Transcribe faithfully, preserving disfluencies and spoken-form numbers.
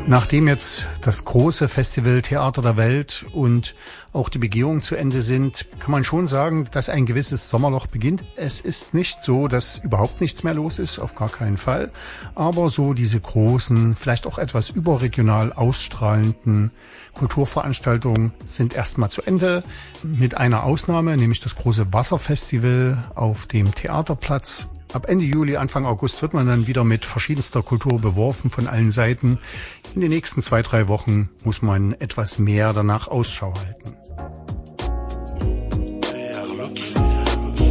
Nachdem jetzt das große Festival Theater der Welt und auch die Begehungen zu Ende sind, kann man schon sagen, dass ein gewisses Sommerloch beginnt. Es ist nicht so, dass überhaupt nichts mehr los ist, auf gar keinen Fall. Aber so diese großen, vielleicht auch etwas überregional ausstrahlenden Kulturveranstaltungen sind erstmal zu Ende. Mit einer Ausnahme, nämlich das große Wasserfestival auf dem Theaterplatz. Ab Ende Juli, Anfang August wird man dann wieder mit verschiedenster Kultur beworfen von allen Seiten. In den nächsten zwei, drei Wochen muss man etwas mehr danach Ausschau halten.